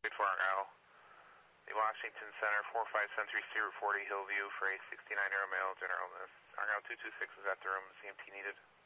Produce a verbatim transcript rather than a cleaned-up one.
Wait for Argyle. The Washington Center, four five seven three, Route forty, Hillview for a sixty-nine Aero Mail, General Miss. Argyle two two six is at the room, C M T needed.